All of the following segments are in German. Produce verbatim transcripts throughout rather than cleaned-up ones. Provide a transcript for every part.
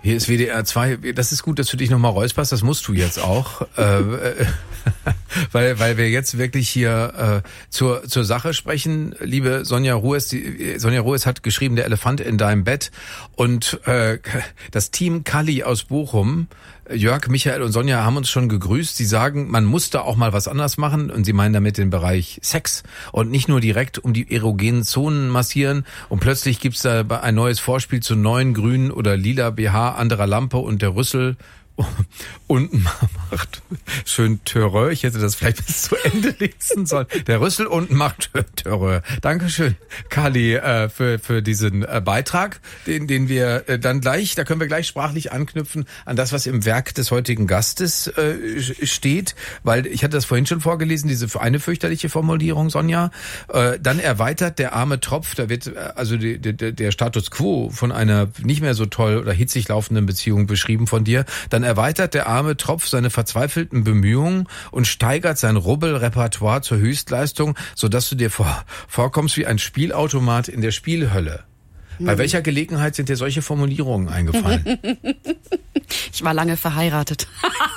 Hier ist W D R zwei. Das ist gut, dass du dich nochmal räusperst. Das musst du jetzt auch. äh, weil, weil wir jetzt wirklich hier äh, zur, zur Sache sprechen. Liebe Sonja Ruhes, die, Sonja Ruhes hat geschrieben, der Elefant in deinem Bett. Und äh, das Team Kalli aus Bochum, Jörg, Michael und Sonja haben uns schon gegrüßt. Sie sagen, man muss da auch mal was anders machen. Und sie meinen damit den Bereich Sex. Und nicht nur direkt um die erogenen Zonen massieren. Und plötzlich gibt's da ein neues Vorspiel zu neuen grünen oder lila B H, anderer Lampe und der Rüssel unten macht schön Törö. Ich hätte das vielleicht bis zu Ende lesen sollen. Der Rüssel unten macht Törö. Dankeschön, Kalli, äh, für für diesen äh, Beitrag, den den wir äh, dann gleich, da können wir gleich sprachlich anknüpfen an das, was im Werk des heutigen Gastes äh, steht, weil ich hatte das vorhin schon vorgelesen, diese eine fürchterliche Formulierung, Sonja. Äh, dann erweitert der arme Tropf, da wird äh, also die, die, der Status quo von einer nicht mehr so toll oder hitzig laufenden Beziehung beschrieben von dir. Dann erweitert der arme Tropf seine verzweifelten Bemühungen und steigert sein Rubbelrepertoire zur Höchstleistung, sodass du dir vor, vorkommst wie ein Spielautomat in der Spielhölle. Hm. Bei welcher Gelegenheit sind dir solche Formulierungen eingefallen? Ich war lange verheiratet.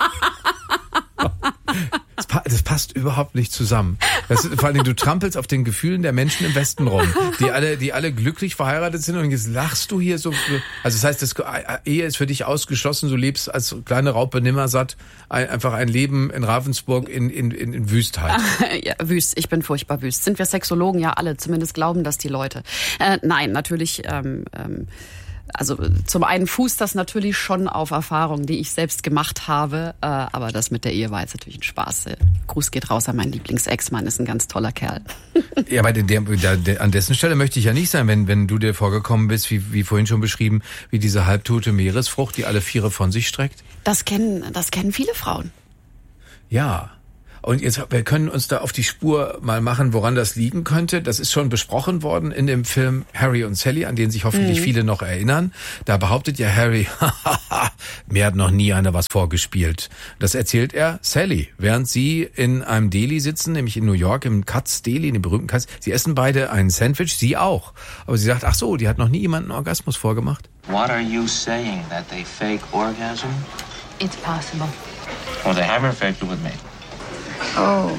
Das, pa- das passt überhaupt nicht zusammen. Das ist, vor allem, du trampelst auf den Gefühlen der Menschen im Westen rum, die alle, die alle glücklich verheiratet sind, und jetzt lachst du hier so. Also das heißt, das Ehe ist für dich ausgeschlossen. Du lebst als kleine Raupe nimmersatt ein, einfach ein Leben in Ravensburg in in in, in Wüstheit. Ja, wüst. Ich bin furchtbar wüst. Sind wir Sexologen ja alle? Zumindest glauben das die Leute. Äh, nein, natürlich. Ähm, ähm, Also zum einen fußt das natürlich schon auf Erfahrungen, die ich selbst gemacht habe, äh, aber das mit der Ehe war jetzt natürlich ein Spaß. Gruß geht raus an meinen Lieblings-Ex-Mann, ist ein ganz toller Kerl. Ja, aber der, der, der, an dessen Stelle möchte ich ja nicht sein, wenn wenn du dir vorgekommen bist, wie, wie vorhin schon beschrieben, wie diese halbtote Meeresfrucht, die alle Viere von sich streckt. Das kennen, das kennen viele Frauen. Ja. Und jetzt, wir können uns da auf die Spur mal machen, woran das liegen könnte. Das ist schon besprochen worden in dem Film Harry und Sally, an den sich hoffentlich mhm. viele noch erinnern. Da behauptet ja Harry, mir hat noch nie einer was vorgespielt. Das erzählt er Sally, während sie in einem Deli sitzen, nämlich in New York, im Katz Deli, in dem berühmten Katz. Sie essen beide ein Sandwich, sie auch. Aber sie sagt, ach so, die hat noch nie jemanden einen Orgasmus vorgemacht. What are you saying, that they fake orgasm? It's possible. Well, they haven't faked it with me. Oh.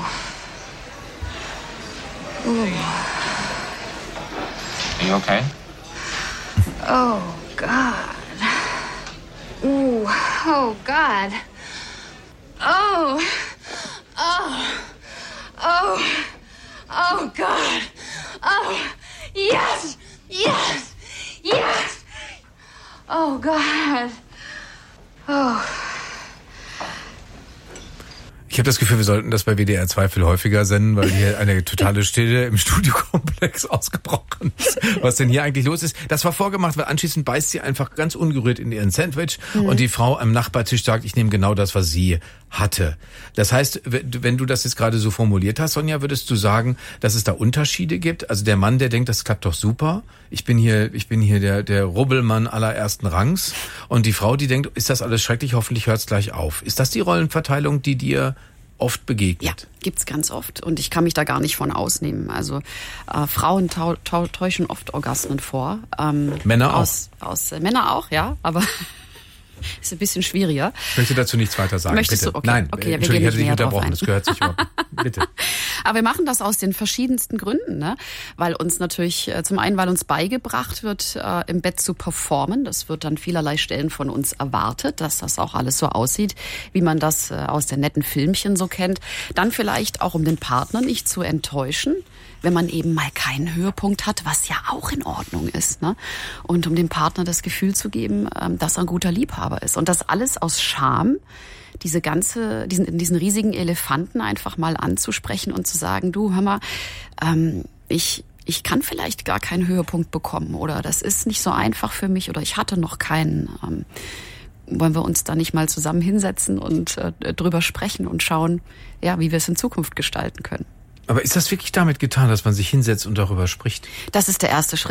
Ooh. Are you okay? Oh, God. Ooh. Oh, God. Oh. Oh. Oh. Oh, God. Oh. Yes. Yes. Yes. Oh, God. Oh. Ich habe das Gefühl, wir sollten das bei W D R zwei viel häufiger senden, weil hier eine totale Stille im Studiokomplex ausgebrochen ist. Was denn hier eigentlich los ist? Das war vorgemacht, weil anschließend beißt sie einfach ganz ungerührt in ihren Sandwich mhm. und die Frau am Nachbartisch sagt, ich nehme genau das, was sie hatte. Das heißt, wenn du das jetzt gerade so formuliert hast, Sonja, würdest du sagen, dass es da Unterschiede gibt? Also der Mann, der denkt, das klappt doch super. Ich bin hier, ich bin hier der, der Rubbelmann allerersten Rangs. Und die Frau, die denkt, ist das alles schrecklich, hoffentlich hört's gleich auf. Ist das die Rollenverteilung, die dir oft begegnet? Ja, gibt's ganz oft. Und ich kann mich da gar nicht von ausnehmen. Also äh, Frauen tau- tau- täuschen oft Orgasmen vor. Ähm, Männer aus, auch? Aus, äh, Männer auch, ja. Aber ist ein bisschen schwieriger. Ich möchte dazu nichts weiter sagen. Möchtest bitte. du? Okay. Nein, okay, Entschuldigung, ich hätte dich unterbrochen. Das gehört sich überhaupt. Bitte. Aber wir machen das aus den verschiedensten Gründen, ne? Weil uns natürlich, äh, zum einen, weil uns beigebracht wird, äh, im Bett zu performen. Das wird an vielerlei Stellen von uns erwartet, dass das auch alles so aussieht, wie man das äh, aus den netten Filmchen so kennt. Dann vielleicht auch, um den Partner nicht zu enttäuschen, wenn man eben mal keinen Höhepunkt hat, was ja auch in Ordnung ist, ne? Und um dem Partner das Gefühl zu geben, ähm, dass er ein guter Liebhaber ist. Und das alles aus Scham, diese ganze, diesen, diesen riesigen Elefanten einfach mal anzusprechen und zu sagen, du, hör mal, ähm, ich, ich kann vielleicht gar keinen Höhepunkt bekommen oder das ist nicht so einfach für mich oder ich hatte noch keinen. Ähm, wollen wir uns da nicht mal zusammen hinsetzen und äh, drüber sprechen und schauen, ja, wie wir es in Zukunft gestalten können. Aber ist das wirklich damit getan, dass man sich hinsetzt und darüber spricht? Das ist der erste Schritt.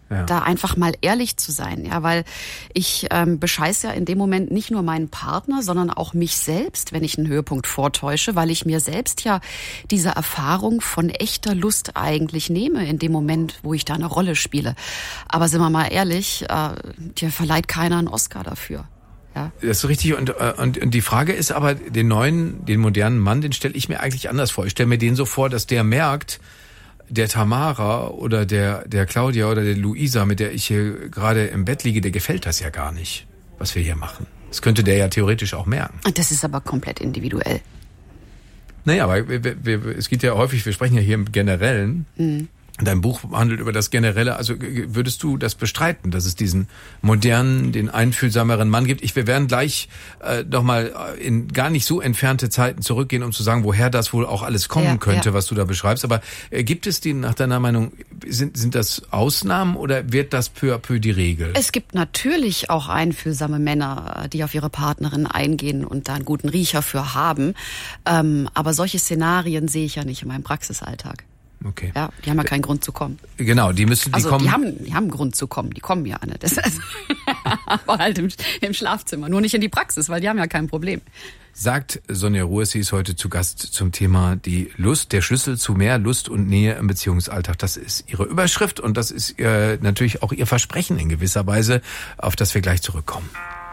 Ja. Da einfach mal ehrlich zu sein, ja, weil ich ähm, bescheiße ja in dem Moment nicht nur meinen Partner, sondern auch mich selbst, wenn ich einen Höhepunkt vortäusche, weil ich mir selbst ja diese Erfahrung von echter Lust eigentlich nehme in dem Moment, wo ich da eine Rolle spiele. Aber sind wir mal ehrlich, äh, dir verleiht keiner einen Oscar dafür. Ja. Das ist richtig. Und, und, und die Frage ist aber, den neuen, den modernen Mann, den stelle ich mir eigentlich anders vor. Ich stelle mir den so vor, dass der merkt, der Tamara oder der der Claudia oder der Luisa, mit der ich hier gerade im Bett liege, der gefällt das ja gar nicht, was wir hier machen. Das könnte der ja theoretisch auch merken. Das ist aber komplett individuell. Naja, aber wir, wir, es geht ja häufig, wir sprechen ja hier im Generellen. Mhm. Dein Buch handelt über das Generelle. Also würdest du das bestreiten, dass es diesen modernen, den einfühlsameren Mann gibt? Ich, wir werden gleich äh, noch mal in gar nicht so entfernte Zeiten zurückgehen, um zu sagen, woher das wohl auch alles kommen ja, könnte, ja. was du da beschreibst. Aber äh, gibt es die, nach deiner Meinung, sind, sind das Ausnahmen oder wird das peu à peu die Regel? Es gibt natürlich auch einfühlsame Männer, die auf ihre Partnerin eingehen und da einen guten Riecher für haben. Ähm, aber solche Szenarien sehe ich ja nicht in meinem Praxisalltag. Okay. Ja, die haben ja keinen Grund zu kommen. Genau, die müssen, die also, kommen. Die haben, die haben einen Grund zu kommen, die kommen ja nicht. Das ist aber halt im, im Schlafzimmer, nur nicht in die Praxis, weil die haben ja kein Problem. Sagt Sonja Ruhes, sie ist heute zu Gast zum Thema die Lust, der Schlüssel zu mehr Lust und Nähe im Beziehungsalltag. Das ist ihre Überschrift und das ist äh, natürlich auch ihr Versprechen in gewisser Weise, auf das wir gleich zurückkommen.